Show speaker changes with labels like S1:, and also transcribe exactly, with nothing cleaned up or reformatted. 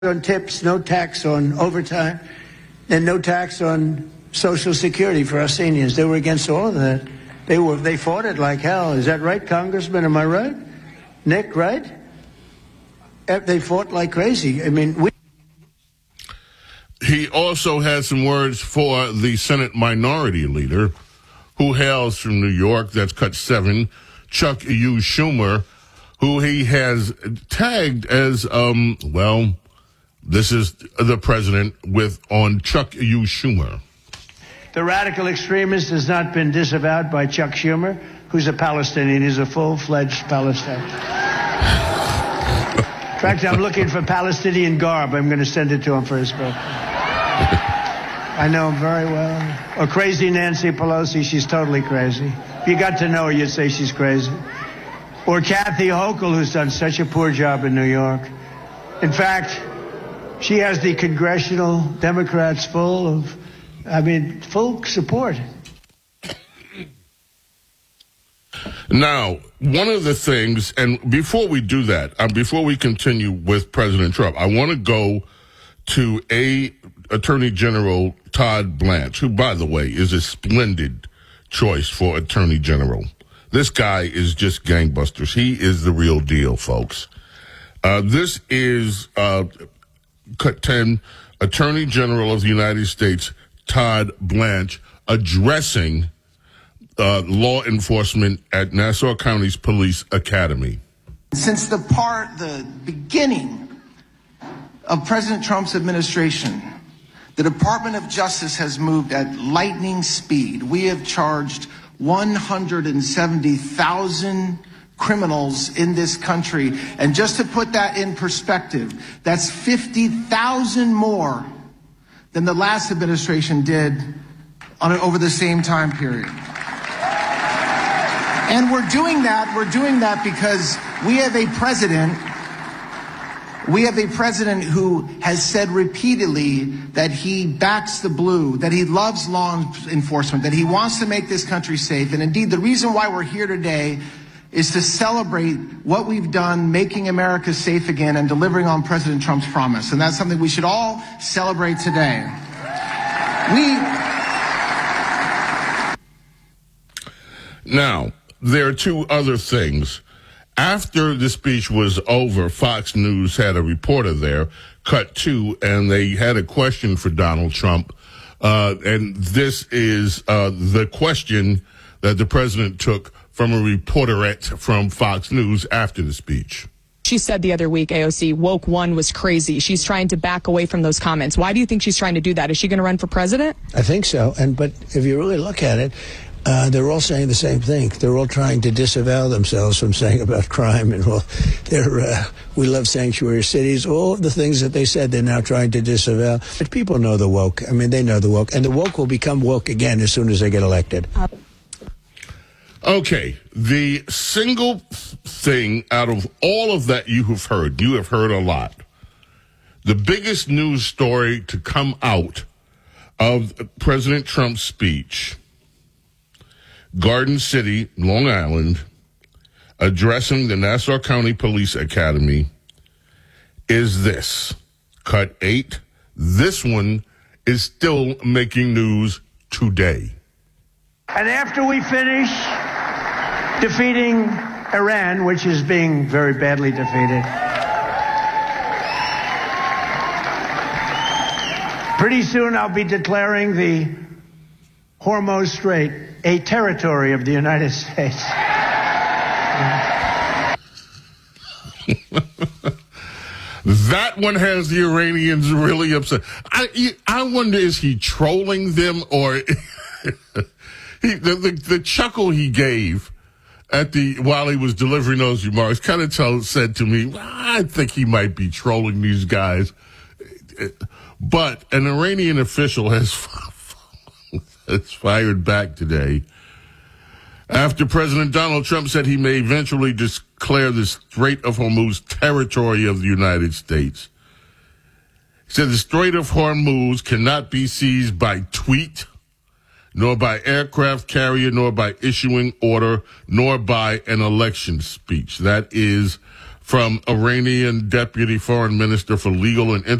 S1: on tips, no tax on overtime, and no tax on Social Security for our seniors. They were against all of that. They were they fought it like hell. Is that right, Congressman? Am I right? Nick, right? They fought like crazy. I mean, we.
S2: He also had some words for the Senate Minority Leader, who hails from New York. That's cut seven, Chuck U. Schumer, who he has tagged as, um, well, this is the president with on Chuck U. Schumer.
S1: The radical extremist has not been disavowed by Chuck Schumer, who's a Palestinian. He's a full-fledged Palestinian. In fact, I'm looking for Palestinian garb. I'm going to send it to him for his birthday. I know him very well. Or crazy Nancy Pelosi. She's totally crazy. If you got to know her, you'd say she's crazy. Or Kathy Hochul, who's done such a poor job in New York. In fact, she has the congressional Democrats full of, I mean, full support.
S2: Now, one of the things, and before we do that, um, before we continue with President Trump, I want to go to a Attorney General Todd Blanche, who, by the way, is a splendid choice for Attorney General. This guy is just gangbusters. He is the real deal, folks. Uh, this is uh, cut ten, Attorney General of the United States, Todd Blanche, addressing uh, law enforcement at Nassau County's Police Academy.
S3: Since the part, the beginning of President Trump's administration, the Department of Justice has moved at lightning speed. We have charged one hundred seventy thousand criminals in this country. And just to put that in perspective, that's fifty thousand more than the last administration did on over the same time period. And we're doing that, we're doing that because we have a president We have a president who has said repeatedly that he backs the blue, that he loves law enforcement, that he wants to make this country safe. And indeed, the reason why we're here today is to celebrate what we've done, making America safe again and delivering on President Trump's promise. And that's something we should all celebrate today. We.
S2: Now, there are two other things. After the speech was over, Fox News had a reporter there, cut two, and they had a question for Donald Trump. Uh, and this is uh, the question that the president took from a reporterette from Fox News after the speech.
S4: She said the other week, A O C, woke one was crazy. She's trying to back away from those comments. Why do you think she's trying to do that? Is she going to run for president?
S5: I think so. And but if you really look at it, Uh, they're all saying the same thing. They're all trying to disavow themselves from saying about crime. And well, they're, uh, we love sanctuary cities. All of the things that they said, they're now trying to disavow. But people know the woke. I mean, they know the woke. And the woke will become woke again as soon as they get elected.
S2: Okay. The single thing out of all of that you have heard, you have heard a lot. The biggest news story to come out of President Trump's speech, Garden City, Long Island, addressing the Nassau County Police Academy, is this. Cut eight. This one is still making news today.
S1: And after we finish defeating Iran, which is being very badly defeated, pretty soon I'll be declaring the Hormuz Strait a territory of the United States.
S2: That one has the Iranians really upset. I I wonder, is he trolling them, or he, the, the the chuckle he gave at the while he was delivering those remarks kind of told, said to me, I think he might be trolling these guys. But an Iranian official has It's fired back today after President Donald Trump said he may eventually declare the Strait of Hormuz territory of the United States. He said the Strait of Hormuz cannot be seized by tweet, nor by aircraft carrier, nor by issuing order, nor by an election speech. That is from Iranian Deputy Foreign Minister for Legal and